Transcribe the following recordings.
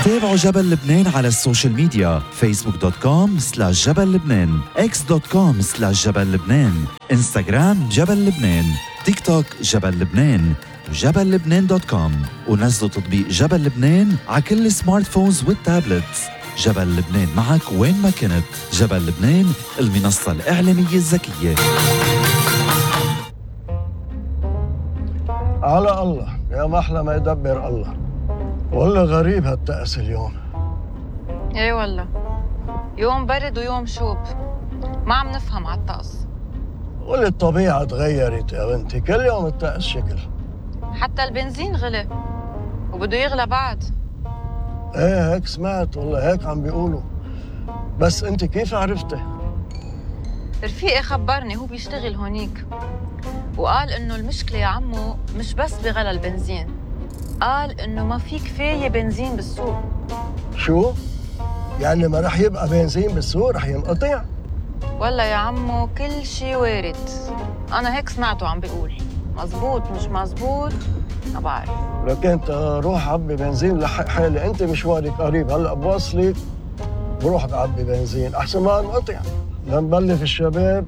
تابعوا جبل لبنان على السوشيال ميديا facebook.com/جبل لبنان x.com/جبل لبنان انستغرام جبل لبنان تيك توك جبل لبنان وجبل لبنان.com ونزلوا تطبيق جبل لبنان على كل السمارت فونز والتابلتس. جبل لبنان معك وين ما كنت. جبل لبنان المنصة الإعلامية الذكية. على الله يا محلى ما يدبر الله. والله غريب هالطقس اليوم. ايه والله يوم برد ويوم شوب، ما عم نفهم على الطقس. قولي الطبيعة تغيرت يا بنتي، كل يوم الطقس شكل. حتى البنزين غلى وبده يغلى بعد. ايه هيك سمعت، والله هيك عم بيقولوا. بس انت كيف عرفتي؟ رفيقي خبرني، هو بيشتغل هونيك وقال انه المشكلة يا عمو مش بس بغلى البنزين، قال انه ما في كفاية بنزين بالسوق. شو؟ يعني ما رح يبقى بنزين بالسوق، رح ينقطع؟ والله يا عمو كل شي وارد، انا هيك سمعته عم بيقول. مزبوط مش مزبوط ما بعرف. لك انت روح عبي بنزين لحق حالي، انت مشوارك قريب، هلا بوصلك بروح بعبي بنزين احسن ما انقطع. لنبلغ الشباب.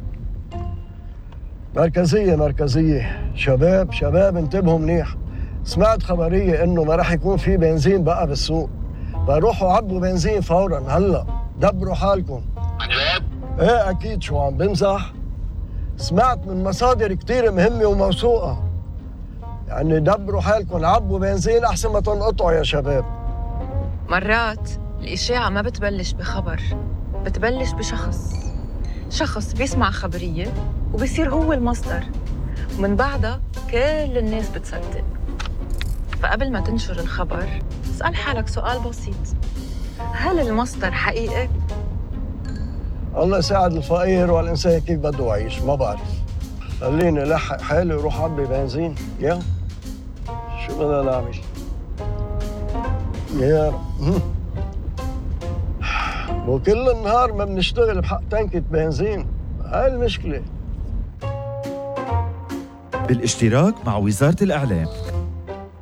مركزية شباب انتبهوا منيح. سمعت خبرية انه ما رح يكون في بنزين بقى بالسوق، فروحوا عبوا بنزين فورا هلا، دبروا حالكم. عن جد؟ ايه اكيد، شو عم بمزح؟ سمعت من مصادر كتير مهمة وموثوقة، يعني دبروا حالكم، عبوا بنزين احسن ما تنقطعوا يا شباب. مرات الإشاعة ما بتبلش بخبر، بتبلش شخص بيسمع خبرية وبيصير هو المصدر، ومن بعدها كل الناس بتصدق. فقبل ما تنشر الخبر اسأل حالك سؤال بسيط: هل المصدر حقيقي؟ الله يساعد الفقير والإنسان كيف بده يعيش، ما بعرف. خليني لحق حالي وروح عبي بنزين. يا شو بدنا نعمل؟ يا وكل النهار ما بنشتغل بحق تنكة بنزين، هاي المشكلة. بالاشتراك مع وزارة الإعلام.